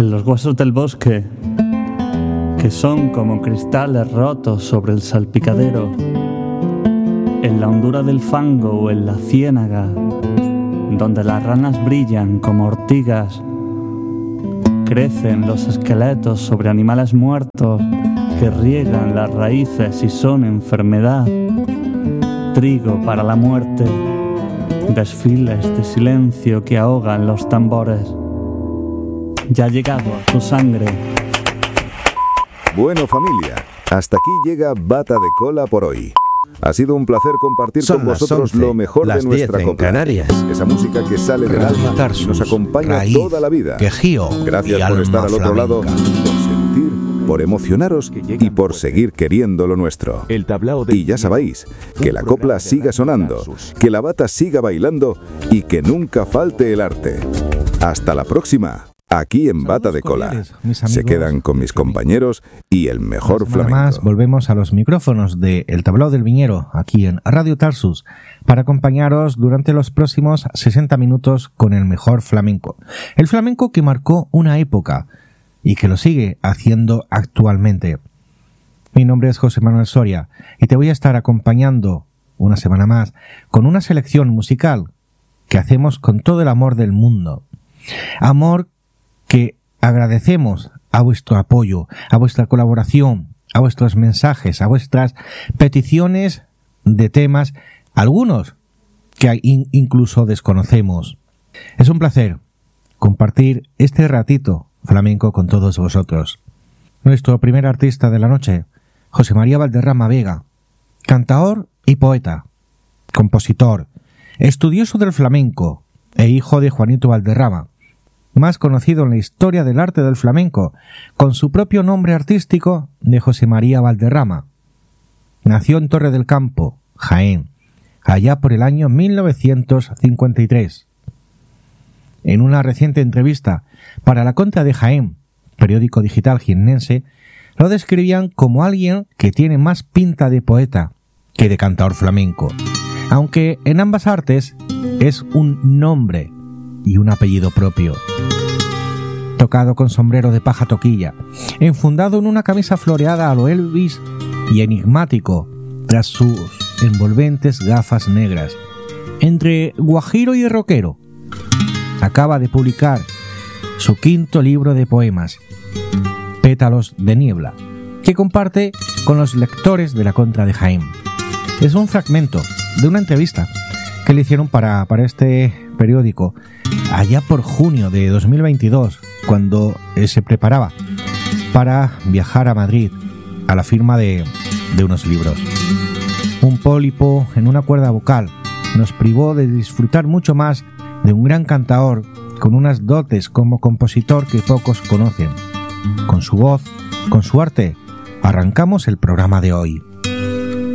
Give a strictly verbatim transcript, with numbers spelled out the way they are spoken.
en los huesos del bosque, que son como cristales rotos sobre el salpicadero, en la hondura del fango o en la ciénaga, donde las ranas brillan como ortigas, crecen los esqueletos sobre animales muertos que riegan las raíces y son enfermedad, trigo para la muerte, desfiles de silencio que ahogan los tambores. Ya ha llegado a tu sangre. Bueno, familia, hasta aquí llega Bata de Cola por hoy. Ha sido un placer compartir Son con vosotros once, lo mejor de nuestra en copla. Canarias. Esa música que sale del Radio alma Tarsus, y nos acompaña raíz, toda la vida. quejío Gracias y por alma estar al otro lado, flamenca. por sentir, por emocionaros y por seguir queriendo lo nuestro. El tablao de Y ya sabéis, que la copla siga sonando, que la bata siga bailando y que nunca falte el arte. Hasta la próxima. Aquí en Bata de Cola. cordiales, mis Se amigos. quedan con mis compañeros y el mejor Una semana flamenco. más volvemos a los micrófonos de El Tablao del Viñero, aquí en Radio Tarsus, para acompañaros durante los próximos sesenta minutos con el mejor flamenco. El flamenco que marcó una época y que lo sigue haciendo actualmente. Mi nombre es José Manuel Soria y te voy a estar acompañando una semana más con una selección musical que hacemos con todo el amor del mundo. Amor que agradecemos a vuestro apoyo, a vuestra colaboración, a vuestros mensajes, a vuestras peticiones de temas, algunos que in- incluso desconocemos. Es un placer compartir este ratito flamenco con todos vosotros. Nuestro primer artista de la noche, José María Valderrama Vega, cantaor y poeta, compositor, estudioso del flamenco e hijo de Juanito Valderrama, más conocido en la historia del arte del flamenco con su propio nombre artístico de José María Valderrama. Nació en Torre del Campo, Jaén, allá por el año mil novecientos cincuenta y tres. En una reciente entrevista para La Contra de Jaén, periódico digital jiennense, lo describían como alguien que tiene más pinta de poeta que de cantaor flamenco, aunque en ambas artes es un nombre y un apellido propio. Tocado con sombrero de paja toquilla, enfundado en una camisa floreada a lo Elvis y enigmático tras sus envolventes gafas negras. Entre guajiro y rockero, acaba de publicar su quinto libro de poemas, Pétalos de Niebla, que comparte con los lectores de La Contra de Jaén. Es un fragmento de una entrevista que le hicieron para, para este periódico allá por junio de dos mil veintidós, cuando eh, se preparaba para viajar a Madrid a la firma de, de unos libros. Un pólipo en una cuerda vocal nos privó de disfrutar mucho más de un gran cantaor con unas dotes como compositor que pocos conocen. Con su voz, con su arte, arrancamos el programa de hoy.